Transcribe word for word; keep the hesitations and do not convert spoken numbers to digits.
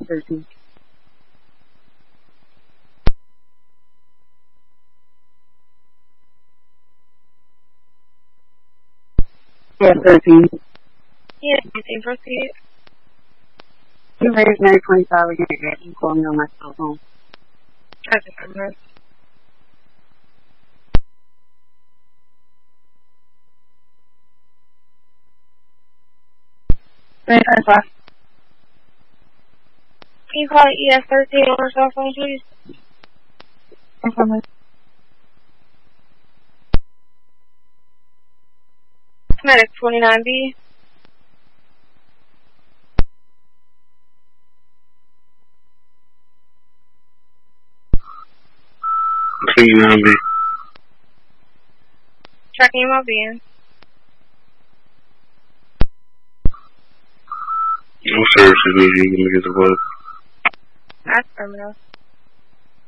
thirteen. Yeah, thirteen. Yeah, anything proceed. You raised nine twenty-five again. You can call me on my cell phone. That's a number. nine twenty-five. Can you call E S thirteen on her cell phone, please? Okay. Medic twenty-nine B. twenty-nine B. Checking him out, being. No services needed. You can get the vote. That's criminal.